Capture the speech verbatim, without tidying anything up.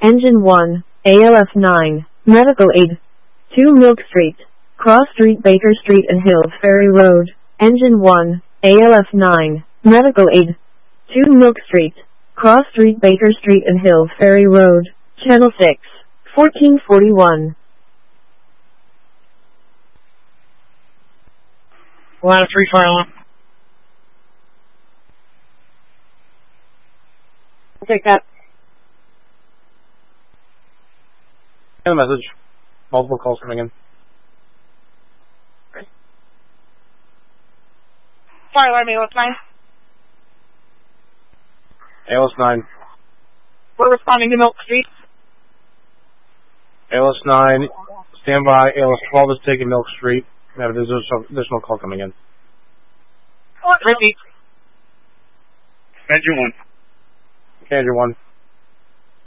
Engine one, A L F nine, Medical Aid. two Milk Street, Cross Street, Baker Street and Hills Ferry Road. Engine one, A L F nine, Medical Aid. two Milk Street, Cross Street, Baker Street and Hills Ferry Road. Channel six, fourteen forty-one. Line of three, fire alarm. I'll take that. Get a message. Multiple calls coming in. Fire alarm, A L F nine. A L S nine. We're responding to Milk Street. A L S nine. Stand by. A L S twelve is taking Milk Street. We have an additional, additional call coming in. Repeat. Engine one. Okay, Engine one.